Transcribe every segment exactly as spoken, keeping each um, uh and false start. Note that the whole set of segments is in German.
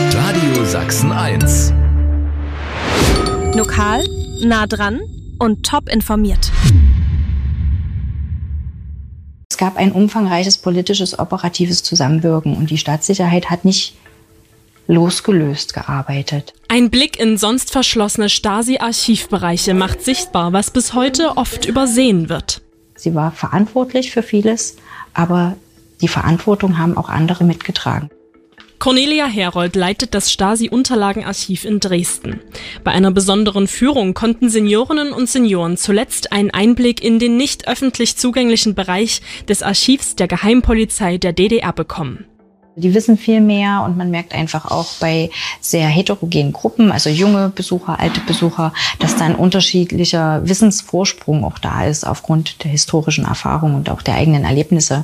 Radio Sachsen eins. Lokal, nah dran und top informiert. Es gab ein umfangreiches politisches, operatives Zusammenwirken und die Staatssicherheit hat nicht losgelöst gearbeitet. Ein Blick in sonst verschlossene Stasi-Archivbereiche macht sichtbar, was bis heute oft übersehen wird. Sie war verantwortlich für vieles, aber die Verantwortung haben auch andere mitgetragen. Cornelia Herold leitet das Stasi-Unterlagenarchiv in Dresden. Bei einer besonderen Führung konnten Seniorinnen und Senioren zuletzt einen Einblick in den nicht öffentlich zugänglichen Bereich des Archivs der Geheimpolizei der D D R bekommen. Die wissen viel mehr und man merkt einfach auch bei sehr heterogenen Gruppen, also junge Besucher, alte Besucher, dass da ein unterschiedlicher Wissensvorsprung auch da ist aufgrund der historischen Erfahrung und auch der eigenen Erlebnisse.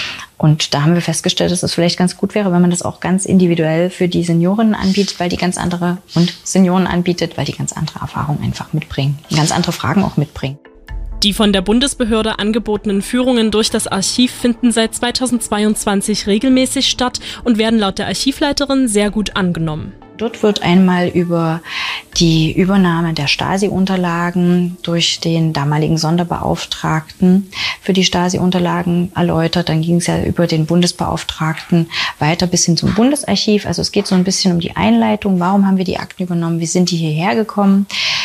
Und da haben wir festgestellt, dass es vielleicht ganz gut wäre, wenn man das auch ganz individuell für die Seniorinnen anbietet, weil die ganz andere und Senioren anbietet, weil die ganz andere Erfahrungen einfach mitbringen, ganz andere Fragen auch mitbringen. Die von der Bundesbehörde angebotenen Führungen durch das Archiv finden seit zweitausendzweiundzwanzig regelmäßig statt und werden laut der Archivleiterin sehr gut angenommen. Dort wird einmal über die Übernahme der Stasi-Unterlagen durch den damaligen Sonderbeauftragten für die Stasi-Unterlagen erläutert. Dann ging es ja über den Bundesbeauftragten weiter bis hin zum Bundesarchiv. Also es geht so ein bisschen um die Einleitung. Warum haben wir die Akten übernommen? Wie sind die hierher gekommen?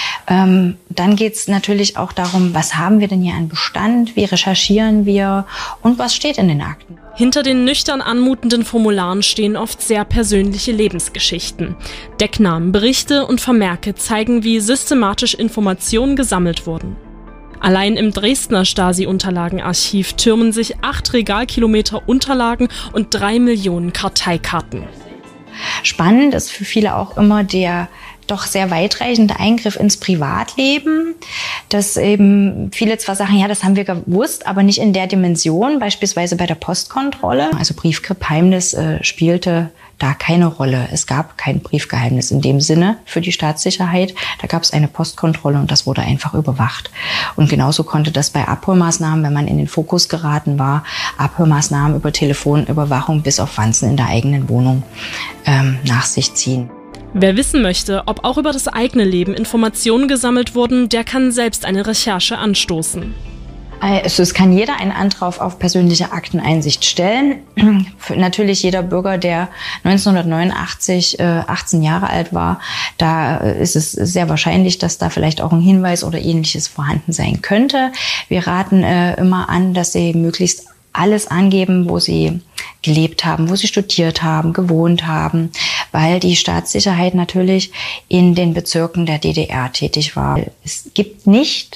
Ähm, dann geht es natürlich auch darum, was haben wir denn hier an Bestand? Wie recherchieren wir? Und was steht in den Akten? Hinter den nüchtern anmutenden Formularen stehen oft sehr persönliche Lebensgeschichten. Decknamen, Berichte und Vermerke zeigen, wie systematisch Informationen gesammelt wurden. Allein im Dresdner Stasi-Unterlagenarchiv türmen sich acht Regalkilometer Unterlagen und drei Millionen Karteikarten. Spannend ist für viele auch immer der doch sehr weitreichende Eingriff ins Privatleben, dass eben viele zwar sagen, ja, das haben wir gewusst, aber nicht in der Dimension, beispielsweise bei der Postkontrolle. Also Briefgeheimnis äh, spielte da keine Rolle. Es gab kein Briefgeheimnis in dem Sinne für die Staatssicherheit. Da gab es eine Postkontrolle und das wurde einfach überwacht. Und genauso konnte das bei Abhörmaßnahmen, wenn man in den Fokus geraten war, Abhörmaßnahmen über Telefonüberwachung bis auf Wanzen in der eigenen Wohnung ähm, nach sich ziehen. Wer wissen möchte, ob auch über das eigene Leben Informationen gesammelt wurden, der kann selbst eine Recherche anstoßen. Also es kann jeder einen Antrag auf persönliche Akteneinsicht stellen. Für natürlich jeder Bürger, der neunzehnhundertneunundachtzig äh, achtzehn Jahre alt war, da ist es sehr wahrscheinlich, dass da vielleicht auch ein Hinweis oder Ähnliches vorhanden sein könnte. Wir raten äh, immer an, dass Sie möglichst alles angeben, wo Sie gelebt haben, wo Sie studiert haben, gewohnt haben, weil die Staatssicherheit natürlich in den Bezirken der D D R tätig war. Es gibt nicht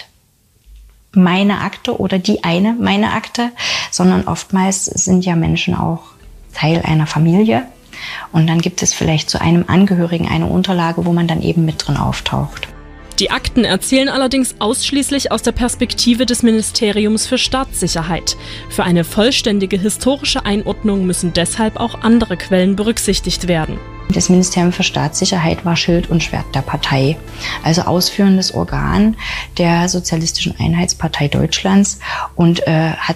meine Akte oder die eine meine Akte, sondern oftmals sind ja Menschen auch Teil einer Familie und dann gibt es vielleicht zu einem Angehörigen eine Unterlage, wo man dann eben mit drin auftaucht. Die Akten erzählen allerdings ausschließlich aus der Perspektive des Ministeriums für Staatssicherheit. Für eine vollständige historische Einordnung müssen deshalb auch andere Quellen berücksichtigt werden. Das Ministerium für Staatssicherheit war Schild und Schwert der Partei, also ausführendes Organ der Sozialistischen Einheitspartei Deutschlands und äh, hat